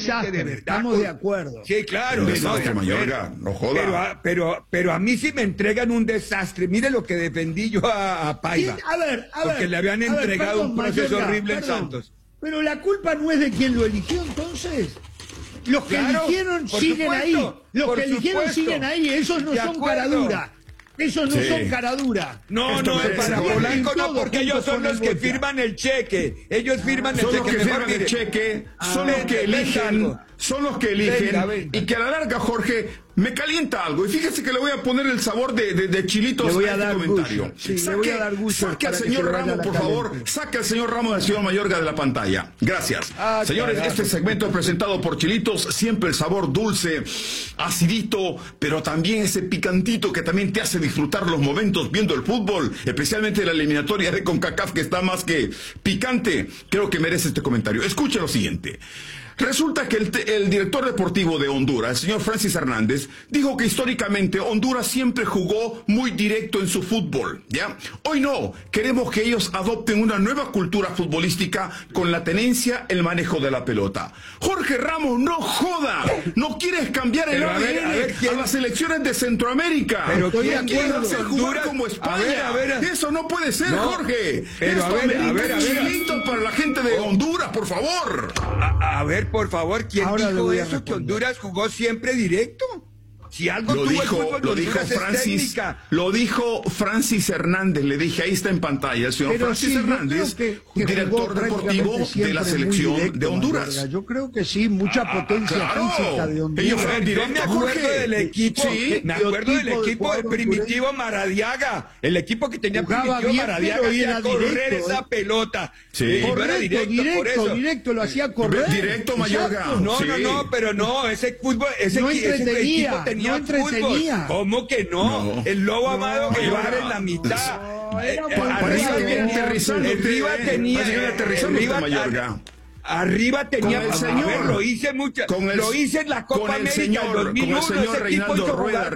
desastre, de verdad, estamos de acuerdo. Sí, claro. Un desastre, Mayorga, no joda. Pero a mí sí me entregan un desastre. Mire lo que defendí yo a Paiva. A ver, porque le habían entregado un proceso horrible en Santos. Pero la culpa no es de quien lo eligió, entonces. Los que eligieron siguen ahí. Los que eligieron siguen ahí. Esos no son caradura. Esos no son caradura. No, para Polanco no, porque ellos son los que firman el cheque. Ellos firman el cheque. Son los que firman el cheque, son los que eligen, son los que eligen. Venga. Y que a la larga, Jorge, me calienta algo. Y fíjese que le voy a poner el sabor de chilitos a este comentario. Saque al señor Ramos, por favor. Saque al señor Ramos y al señor Mayorga de la pantalla. Gracias. Señores, este segmento es presentado por Chilitos. Siempre el sabor dulce, acidito, pero también ese picantito que también te hace disfrutar los momentos viendo el fútbol, especialmente la eliminatoria de CONCACAF, que está más que picante. Creo que merece este comentario. Escuche lo siguiente. Resulta que el director deportivo de Honduras, el señor Francis Hernández, dijo que históricamente Honduras siempre jugó muy directo en su fútbol, ¿ya? Hoy no, queremos que ellos adopten una nueva cultura futbolística con la tenencia, el manejo de la pelota. Jorge Ramos, no joda, no quieres cambiar el ADN a las elecciones de Centroamérica. Pero ¿quién quiere hacer jugar como España? Eso no puede ser, Jorge. Pero Esto amerita chilitos para la gente de Honduras, por favor. A ver, por favor, ¿quién dijo eso? Que Honduras jugó siempre directo. Si algo lo dijo Francis Hernández, le dije, ahí está en pantalla, el señor Francis Hernández, director deportivo de la selección de Honduras. Mayorga. Yo creo que sí, mucha potencia física de Honduras. Yo me acuerdo del equipo, me acuerdo del equipo de Primitivo Maradiaga, el equipo que tenía Primitivo Maradiaga, hacía correr esa pelota. Sí. Correcto, directo, lo hacía correr. Directo, Mayorga. No, pero no, ese fútbol, ese equipo tenía fútbol. ¿Cómo que no? El Lobo Amado que iba en la mitad. Arriba tenía, lo hice en la Copa América en 2001, con el señor Reinaldo Rueda,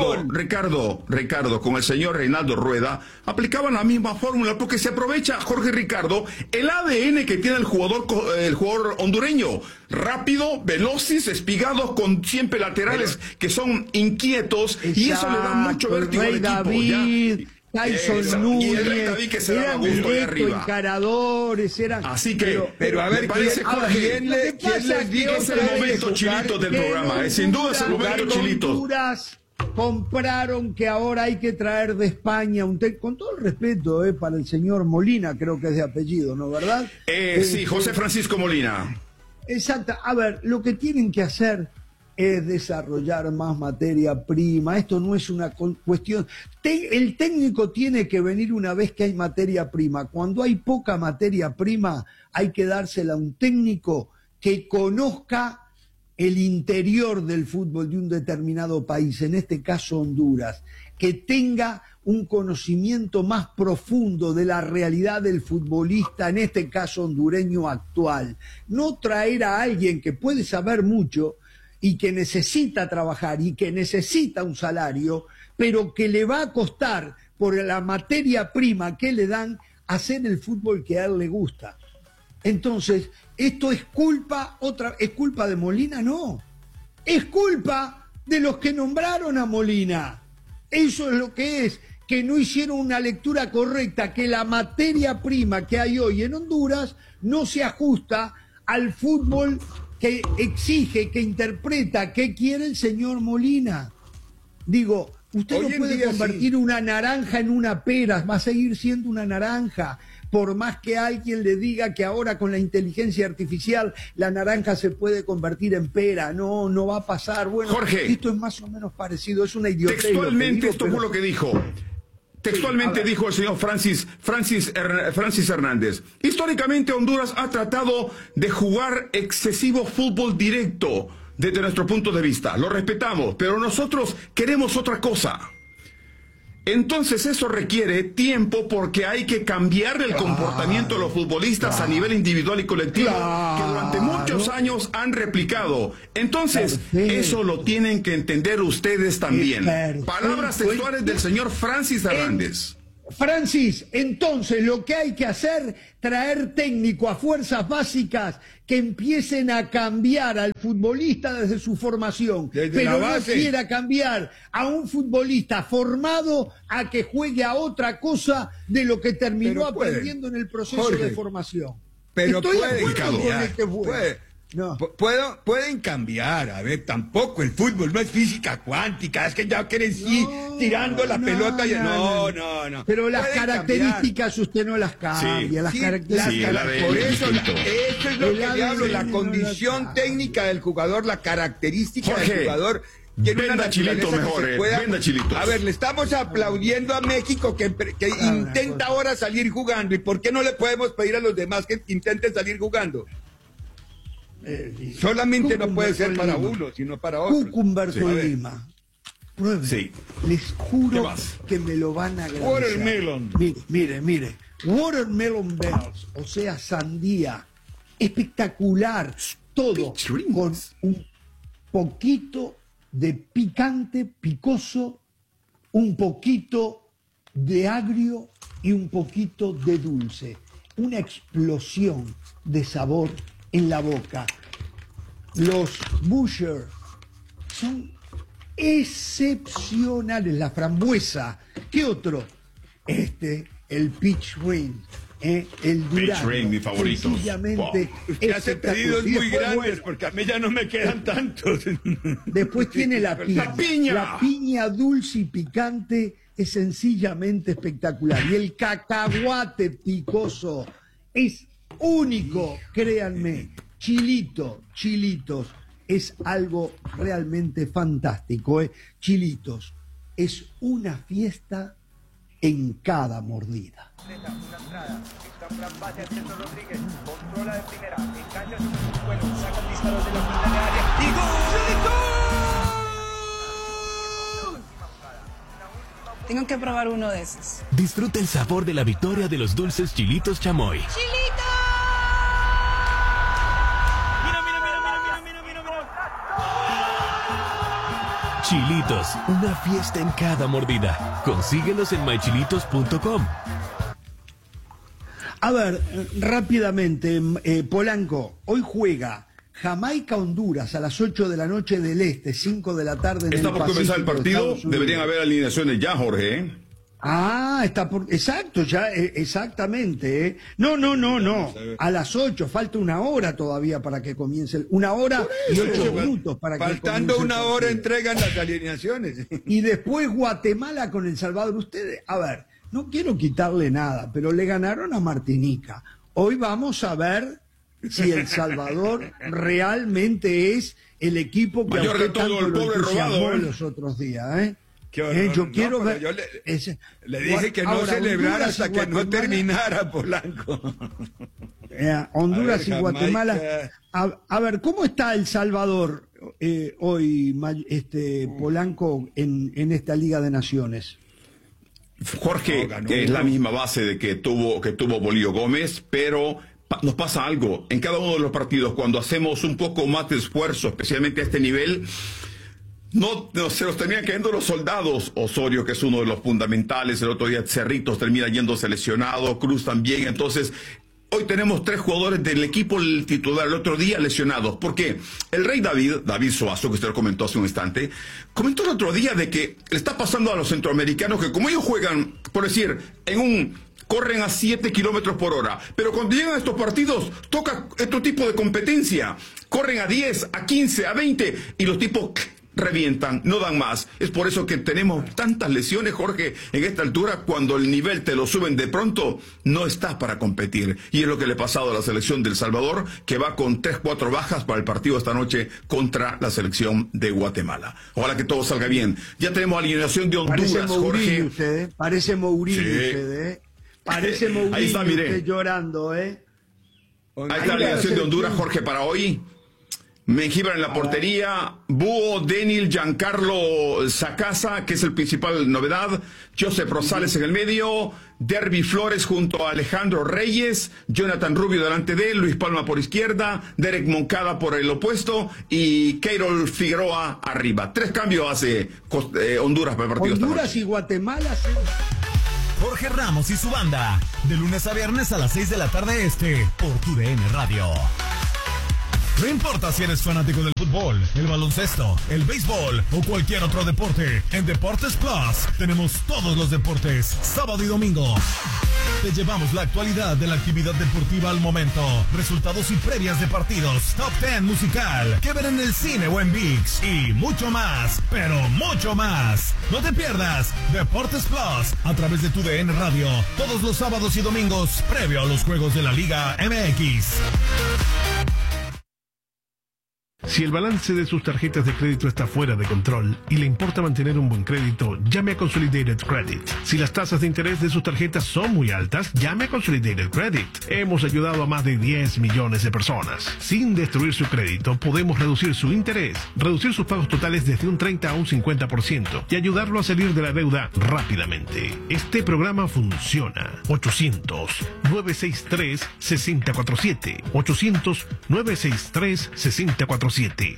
Ricardo, con el señor Reinaldo Rueda, aplicaban la misma fórmula, porque se aprovecha, Jorge Ricardo, el ADN que tiene el jugador hondureño, rápido, veloces, espigados, con siempre laterales que son inquietos, y eso le da mucho vértigo al equipo. Tyson Núñez, eran directos, encaradores, eran... Así que, pero a ver, ¿quién les dijo es el momento chilitos del programa? Sin duda es el momento chilitos. Honduras compraron que ahora hay que traer de España con todo el respeto para el señor Molina, creo que es de apellido, ¿no, verdad? Sí, José Francisco Molina. Exacto. A ver, lo que tienen que hacer es desarrollar más materia prima. Esto no es una cuestión... El técnico tiene que venir una vez que hay materia prima. Cuando hay poca materia prima, hay que dársela a un técnico que conozca el interior del fútbol de un determinado país, en este caso Honduras, que tenga un conocimiento más profundo de la realidad del futbolista, en este caso hondureño actual. No traer a alguien que puede saber mucho y que necesita trabajar y que necesita un salario, pero que le va a costar, por la materia prima que le dan, hacer el fútbol que a él le gusta. Entonces, ¿esto es culpa de Molina? No. Es culpa de los que nombraron a Molina. Eso es lo que es, que no hicieron una lectura correcta, que la materia prima que hay hoy en Honduras no se ajusta al fútbol que exige, que interpreta, que quiere el señor Molina. Digo, usted no puede convertir una naranja en una pera, va a seguir siendo una naranja, por más que alguien le diga que ahora con la inteligencia artificial la naranja se puede convertir en pera. No va a pasar. Bueno, Jorge, esto es más o menos parecido, es una idiotez. Textualmente esto fue lo que dijo. Textualmente dijo el señor Francis Hernández. Históricamente Honduras ha tratado de jugar excesivo fútbol directo desde nuestro punto de vista. Lo respetamos, pero nosotros queremos otra cosa. Entonces eso requiere tiempo, porque hay que cambiar el comportamiento de los futbolistas a nivel individual y colectivo, que durante muchos años han replicado. Entonces, eso lo tienen que entender ustedes también. Palabras textuales del señor Francis Hernández. Francis, entonces lo que hay que hacer, traer técnico a fuerzas básicas que empiecen a cambiar al futbolista desde su formación, pero no quiera cambiar a un futbolista formado a que juegue a otra cosa de lo que terminó aprendiendo en el proceso de formación. Pero estoy de acuerdo con este No. Pueden cambiar, a ver, tampoco el fútbol no es física cuántica, es que ya crecí tirando la pelota y no. Pero las características usted no las cambia, por eso es lo que le hablo, la condición técnica del jugador, la característica del jugador. Venda Chilito mejor, venda Chilito. A ver, le estamos aplaudiendo a México que intenta ahora salir jugando, ¿y por qué no le podemos pedir a los demás que intenten salir jugando? Solamente no puede ser para uno, sino para otros. Humberto Lima. Prueben. Sí. Les juro que me lo van a agradecer. Watermelon. Mire. Watermelon Bells, o sea, sandía. Espectacular. Todo con un poquito de picante, picoso, un poquito de agrio y un poquito de dulce. Una explosión de sabor en la boca. Los Busher son excepcionales. La frambuesa. ¿Qué otro? El Peach Ring. El Durazno. Peach Ring, mi favorito. Sencillamente Usted hace pedidos muy grandes porque a mí ya no me quedan tantos. Después tiene la piña. La piña dulce y picante es sencillamente espectacular. Y el cacahuate picoso es único, créanme. Chilitos, es algo realmente fantástico. Chilitos, es una fiesta en cada mordida. Tengo que probar uno de esos. Disfruta el sabor de la victoria de los dulces Chilitos Chamoy. ¡Chilitos! Chilitos, una fiesta en cada mordida. Consíguelos en mychilitos.com. A ver, rápidamente, Polanco, hoy juega Jamaica-Honduras a las 8 de la noche del Este, 5 de la tarde en el Pacífico. Está por comenzar el partido, deberían haber alineaciones ya, Jorge. Está por... Exacto, ya, exactamente. No. A las 8, falta una hora todavía para que comience. 1 hora y 8 minutos para que comience. Faltando una hora entregan las alineaciones. Y después Guatemala con El Salvador. Ustedes, a ver, no quiero quitarle nada, pero le ganaron a Martinica. Hoy vamos a ver si El Salvador realmente es el equipo que mayor que todo el pobre robado los otros días, yo quiero ver. Yo le dije que no celebrara hasta que no terminara, Polanco. Honduras y Guatemala. A ver, ¿cómo está El Salvador hoy, Polanco, en esta Liga de Naciones? Jorge, que es la misma base de que tuvo Bolío Gómez, pero nos pasa algo en cada uno de los partidos cuando hacemos un poco más de esfuerzo, especialmente a este nivel. No se los terminan cayendo los soldados. Osorio, que es uno de los fundamentales, el otro día Cerritos termina yéndose lesionado, Cruz también. Entonces, hoy tenemos 3 jugadores del equipo titular el otro día lesionados. ¿Por qué? El Rey David Suazo, que usted lo comentó hace un instante, comentó el otro día de que le está pasando a los centroamericanos que como ellos juegan, por decir, corren a 7 kilómetros por hora, pero cuando llegan a estos partidos toca otro tipo de competencia, corren a 10, a 15, a 20 y los tipos revientan, no dan más. Es por eso que tenemos tantas lesiones, Jorge, en esta altura. Cuando el nivel te lo suben de pronto, no estás para competir, y es lo que le ha pasado a la selección de El Salvador, que va con 3-4 bajas para el partido esta noche contra la selección de Guatemala. Ojalá que todo salga bien. Ya tenemos alineación de Honduras, Jorge. Parece Mourinho usted, Parece Mourinho. Ahí está, mire. Usted llorando, Ahí está la alineación de Honduras, Jorge, para hoy. Mengíbar en la portería, Búho, Denil, Giancarlo Sacasa, que es el principal novedad, Joseph Rosales en el medio, Derby Flores junto a Alejandro Reyes, Jonathan Rubio delante de él, Luis Palma por izquierda, Derek Moncada por el opuesto y Keirol Figueroa arriba. 3 cambios hace Honduras para el partido. Honduras y Guatemala. Jorge Ramos y su banda, de lunes a viernes a las 6 de la tarde por TUDN Radio. No importa si eres fanático del fútbol, el baloncesto, el béisbol o cualquier otro deporte, en Deportes Plus tenemos todos los deportes, sábado y domingo. Te llevamos la actualidad de la actividad deportiva al momento, resultados y previas de partidos, top 10 musical, que ver en el cine o en ViX y mucho más, pero mucho más. No te pierdas Deportes Plus a través de TUDN Radio, todos los sábados y domingos, previo a los juegos de la Liga MX. Si el balance de sus tarjetas de crédito está fuera de control y le importa mantener un buen crédito, llame a Consolidated Credit. Si las tasas de interés de sus tarjetas son muy altas, llame a Consolidated Credit. Hemos ayudado a más de 10 millones de personas. Sin destruir su crédito, podemos reducir su interés, reducir sus pagos totales desde un 30 a un 50% y ayudarlo a salir de la deuda rápidamente. Este programa funciona. 800-963-6047. 800-963-6047.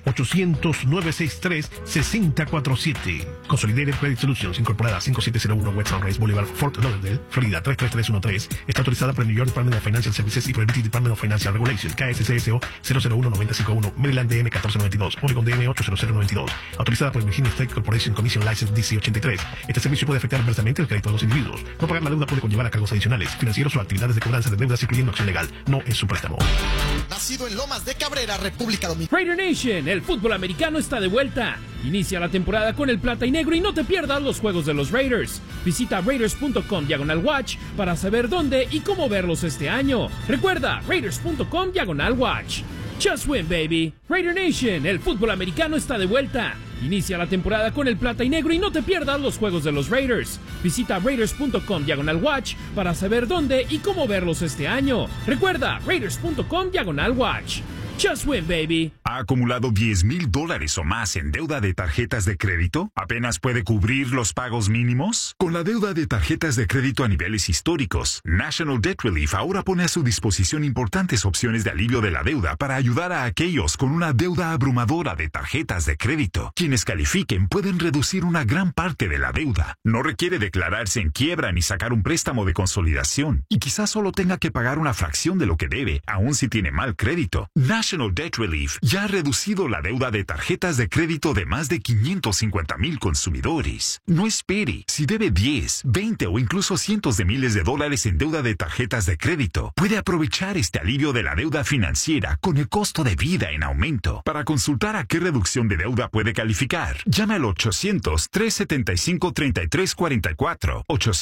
800-963-6047. Consolidated Credit Solutions, incorporada 5701 West Sunrise Boulevard, Fort Lauderdale, Florida 33313. Está autorizada por el New York Department of Financial Services y por el British Department of Financial Regulation, KSCSO 001-951, Maryland DM 1492, Oregon DM 80092. Autorizada por el Virginia State Corporation Commission License DC 83. Este servicio puede afectar adversamente el crédito de los individuos. No pagar la deuda puede conllevar a cargos adicionales, financieros o actividades de cobranza de deudas, incluyendo acción legal. No es un préstamo. Nacido en Lomas de Cabrera, República Dominicana. Raider Nation, el fútbol americano está de vuelta. Inicia la temporada con el plata y negro y no te pierdas los juegos de los Raiders. Visita Raiders.com/watch para saber dónde y cómo verlos este año. Recuerda, Raiders.com/watch. Just win, baby. Raider Nation, el fútbol americano está de vuelta. Inicia la temporada con el plata y negro y no te pierdas los juegos de los Raiders. Visita Raiders.com/watch para saber dónde y cómo verlos este año. Recuerda, Raiders.com/watch. Just win, baby. ¿Ha acumulado $10,000 o más en deuda de tarjetas de crédito? ¿Apenas puede cubrir los pagos mínimos? Con la deuda de tarjetas de crédito a niveles históricos, National Debt Relief ahora pone a su disposición importantes opciones de alivio de la deuda para ayudar a aquellos con una deuda abrumadora de tarjetas de crédito. Quienes califiquen pueden reducir una gran parte de la deuda. No requiere declararse en quiebra ni sacar un préstamo de consolidación. Y quizás solo tenga que pagar una fracción de lo que debe, aun si tiene mal crédito. National Debt Relief ya ha reducido la deuda de tarjetas de crédito de más de 550,000 consumidores. No espere. Si debe 10, 20 o incluso cientos de miles de dólares en deuda de tarjetas de crédito, puede aprovechar este alivio de la deuda financiera con el costo de vida en aumento. Para consultar a qué reducción de deuda puede calificar, llame al 800-375-3344.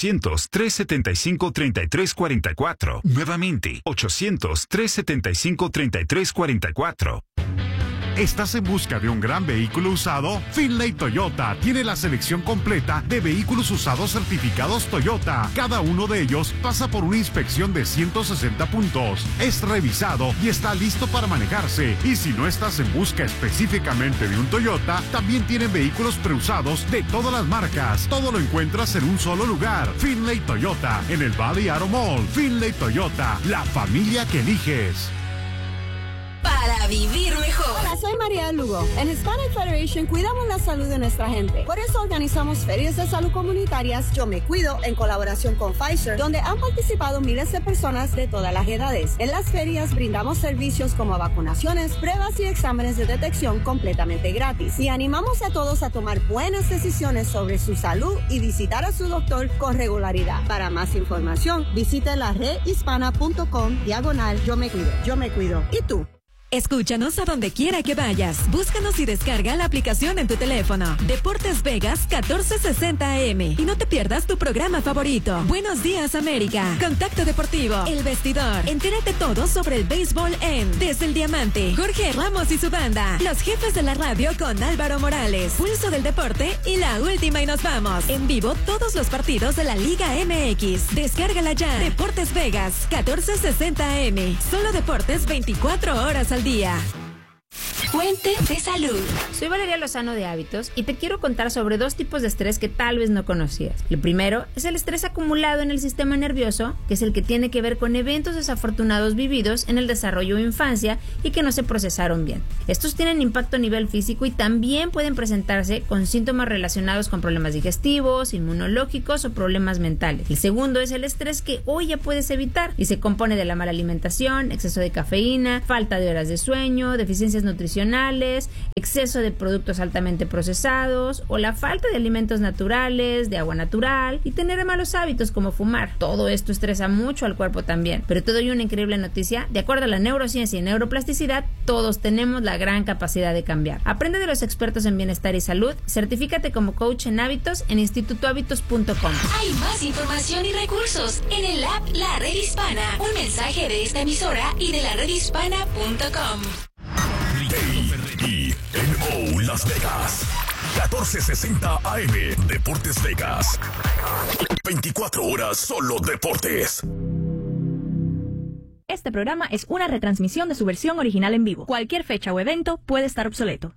800-375-3344. Nuevamente, 800-375-3344. ¿Estás en busca de un gran vehículo usado? Finlay Toyota tiene la selección completa de vehículos usados certificados Toyota. Cada uno de ellos pasa por una inspección de 160 puntos. Es revisado y está listo para manejarse. Y si no estás en busca específicamente de un Toyota, también tienen vehículos preusados de todas las marcas. Todo lo encuentras en un solo lugar. Finlay Toyota, en el Valley Auto Mall. Finlay Toyota, la familia que eliges. Para vivir mejor. Hola, soy María Lugo. En Hispanic Federation cuidamos la salud de nuestra gente. Por eso organizamos ferias de salud comunitarias Yo Me Cuido en colaboración con Pfizer, donde han participado miles de personas de todas las edades. En las ferias brindamos servicios como vacunaciones, pruebas y exámenes de detección completamente gratis. Y animamos a todos a tomar buenas decisiones sobre su salud y visitar a su doctor con regularidad. Para más información, visite la redhispana.com/Yo Me Cuido. Yo Me Cuido. ¿Y tú? Escúchanos a donde quiera que vayas. Búscanos y descarga la aplicación en tu teléfono. Deportes Vegas 1460 AM. Y no te pierdas tu programa favorito. Buenos Días América. Contacto Deportivo. El Vestidor. Entérate todo sobre el béisbol en Desde el Diamante. Jorge Ramos y su banda. Los jefes de la radio con Álvaro Morales. Pulso del Deporte y La Última y Nos Vamos. En vivo todos los partidos de la Liga MX. Descárgala ya. Deportes Vegas 1460 AM. Solo deportes 24 horas al día. fuente de salud. Soy Valeria Lozano de Hábitos y te quiero contar sobre 2 tipos de estrés que tal vez no conocías. El primero es el estrés acumulado en el sistema nervioso, que es el que tiene que ver con eventos desafortunados vividos en el desarrollo o infancia y que no se procesaron bien. Estos tienen impacto a nivel físico y también pueden presentarse con síntomas relacionados con problemas digestivos, inmunológicos o problemas mentales. El segundo es el estrés que hoy ya puedes evitar y se compone de la mala alimentación, exceso de cafeína, falta de horas de sueño, deficiencias nutricionales, exceso de productos altamente procesados o la falta de alimentos naturales, de agua natural y tener malos hábitos como fumar. Todo esto estresa mucho al cuerpo también. Pero te doy una increíble noticia: de acuerdo a la neurociencia y neuroplasticidad, todos tenemos la gran capacidad de cambiar. Aprende de los expertos en bienestar y salud, certifícate como coach en hábitos en institutohábitos.com. Hay más información y recursos en el app La Red Hispana. Un mensaje de esta emisora y de la redhispana.com. KINO Las Vegas, 1460 AM, Deportes Vegas. 24 horas solo deportes. Este programa es una retransmisión de su versión original en vivo. Cualquier fecha o evento puede estar obsoleto.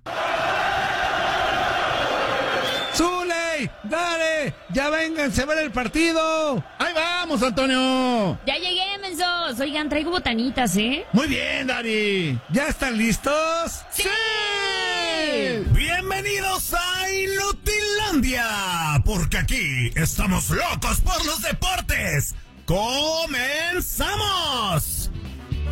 ¡Zuley! ¡Dale! ¡Ya vénganse a ver el partido! ¡Ahí vamos, Antonio! Ya llegué, mensos. Oigan, traigo botanitas, ¿eh? Muy bien, Dari. ¿Ya están listos? ¡Sí! Bienvenidos a Inutilandia, porque aquí estamos locos por los deportes. ¡Comenzamos!